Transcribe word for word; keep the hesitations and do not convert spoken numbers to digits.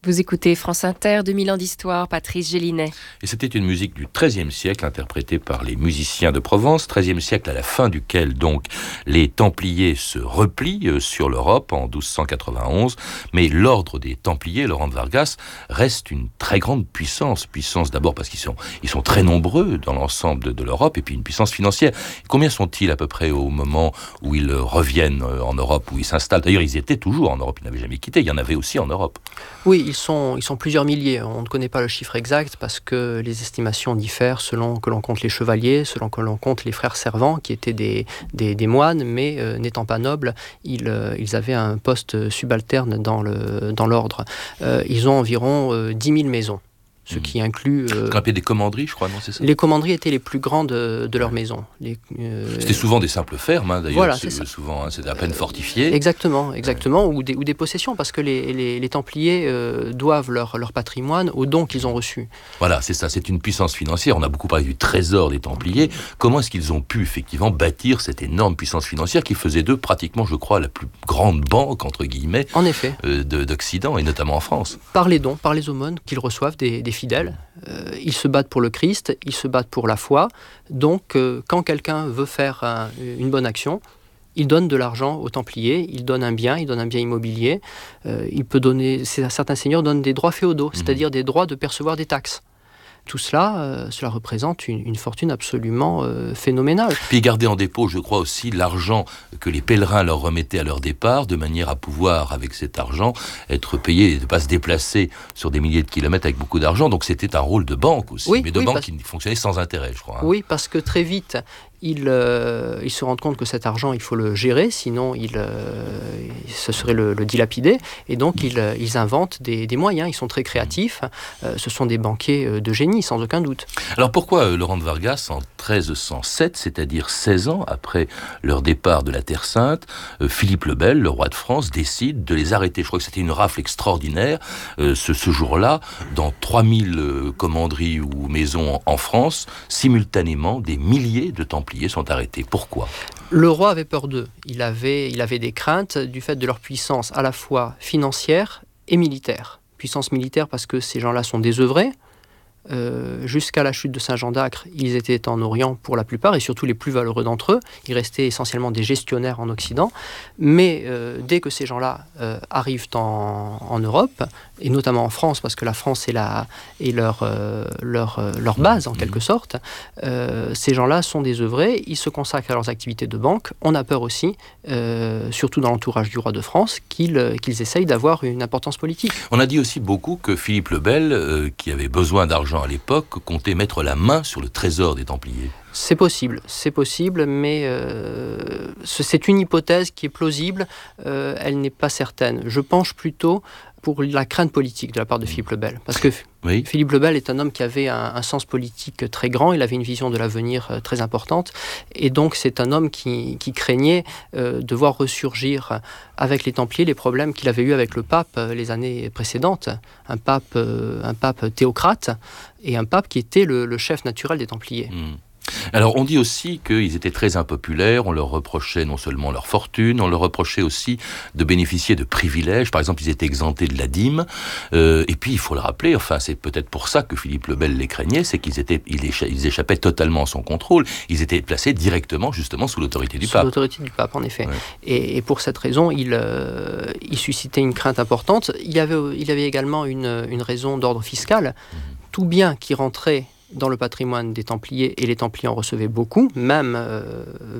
Vous écoutez France Inter, deux mille ans d'histoire, Patrice Gélinet. Et c'était une musique du treizième siècle, interprétée par les musiciens de Provence, treizième siècle à la fin duquel donc les Templiers se replient sur l'Europe en douze cent quatre-vingt-onze, mais l'ordre des Templiers, Laurent de Vargas, reste une très grande puissance, puissance d'abord parce qu'ils sont, ils sont très nombreux dans l'ensemble de, de l'Europe, et puis une puissance financière. Combien sont-ils à peu près au moment où ils reviennent en Europe, où ils s'installent? D'ailleurs, ils étaient toujours en Europe, ils n'avaient jamais quitté, il y en avait aussi en Europe. Oui, ils sont, ils sont plusieurs milliers. On ne connaît pas le chiffre exact parce que les estimations diffèrent selon que l'on compte les chevaliers, selon que l'on compte les frères servants, qui étaient des, des, des moines, mais euh, n'étant pas nobles, ils, euh, ils avaient un poste subalterne dans, le, dans l'ordre. Euh, ils ont environ euh, dix mille maisons. Ce mmh. qui inclut... Euh, Ce qu'on appelait des commanderies, je crois, non, c'est ça? Les commanderies étaient les plus grandes de, de leur maison. Les, euh, C'était souvent des simples fermes, hein, d'ailleurs. Voilà, c'est, c'est souvent, hein, c'était à peine fortifié. Exactement, exactement, ouais. ou, des, ou des possessions, parce que les, les, les Templiers euh, doivent leur, leur patrimoine aux dons qu'ils ont reçus. Voilà, c'est ça, c'est une puissance financière. On a beaucoup parlé du trésor des Templiers. Comment est-ce qu'ils ont pu, effectivement, bâtir cette énorme puissance financière qui faisait d'eux, pratiquement, je crois, la plus grande banque, entre guillemets, en effet. Euh, de, d'Occident, et notamment en France? Par les dons, par les aumônes qu'ils reçoivent des, des fidèles. Euh, ils se battent pour le Christ, ils se battent pour la foi. Donc, euh, quand quelqu'un veut faire un, une bonne action, il donne de l'argent aux Templiers, il donne un bien, il donne un bien immobilier. Euh, il peut donner, certains seigneurs donnent des droits féodaux, mmh. c'est-à-dire des droits de percevoir des taxes. Tout cela, euh, cela représente une, une fortune absolument euh, phénoménale. Puis garder en dépôt, je crois aussi, l'argent que les pèlerins leur remettaient à leur départ, de manière à pouvoir, avec cet argent, être payés et de ne pas se déplacer sur des milliers de kilomètres avec beaucoup d'argent. Donc c'était un rôle de banque aussi, oui, mais de oui, banque parce... qui fonctionnait sans intérêt, je crois. Hein. Oui, parce que très vite, ils, euh, ils se rendent compte que cet argent, il faut le gérer, sinon il, euh, ce serait le, le dilapider. Et donc, ils, ils inventent des, des moyens, ils sont très créatifs. Euh, ce sont des banquiers de génie, sans aucun doute. Alors pourquoi euh, Laurent de Vargas, en treize cent sept, c'est-à-dire seize ans après leur départ de la Terre Sainte, euh, Philippe le Bel, le roi de France, décide de les arrêter? Je crois que c'était une rafle extraordinaire. Euh, ce, ce jour-là, dans trois mille euh, commanderies ou maisons en, en France, simultanément, des milliers de Templiers sont arrêtés. Pourquoi? Le roi avait peur d'eux. Il avait, il avait des craintes du fait de leur puissance à la fois financière et militaire. Puissance militaire parce que ces gens-là sont désœuvrés. Euh, jusqu'à la chute de Saint-Jean d'Acre, ils étaient en Orient pour la plupart, et surtout les plus valeureux d'entre eux. Ils restaient essentiellement des gestionnaires en Occident. Mais euh, dès que ces gens-là euh, arrivent en, en Europe, et notamment en France, parce que la France est, la, est leur, euh, leur, euh, leur base en quelque sorte, euh, ces gens-là sont désœuvrés, ils se consacrent à leurs activités de banque. On a peur aussi, euh, surtout dans l'entourage du roi de France, qu'ils, qu'ils essayent d'avoir une importance politique. On a dit aussi beaucoup que Philippe le Bel, euh, qui avait besoin d'argent à l'époque, comptait mettre la main sur le trésor des Templiers. C'est possible, c'est possible, mais euh, c'est une hypothèse qui est plausible, euh, elle n'est pas certaine. Je penche plutôt pour la crainte politique de la part de Philippe le Bel, parce que oui. Philippe le Bel est un homme qui avait un, un sens politique très grand, il avait une vision de l'avenir euh, très importante, et donc c'est un homme qui, qui craignait euh, de voir ressurgir avec les Templiers les problèmes qu'il avait eus avec le pape euh, les années précédentes, un pape, euh, un pape théocrate, et un pape qui était le, le chef naturel des Templiers. Mmh. Alors, on dit aussi qu'ils étaient très impopulaires, on leur reprochait non seulement leur fortune, on leur reprochait aussi de bénéficier de privilèges. Par exemple, ils étaient exemptés de la dîme. Euh, et puis, il faut le rappeler, enfin, c'est peut-être pour ça que Philippe le Bel les craignait, c'est qu'ils étaient, ils, écha- ils échappaient totalement à son contrôle. Ils étaient placés directement, justement, sous l'autorité du sous pape. Sous l'autorité du pape, en effet. Ouais. Et, et pour cette raison, il, euh, il suscitait une crainte importante. Il y avait, il y avait également une, une raison d'ordre fiscal. Mmh. Tout bien qui rentrait dans le patrimoine des Templiers, et les Templiers en recevaient beaucoup, même, euh,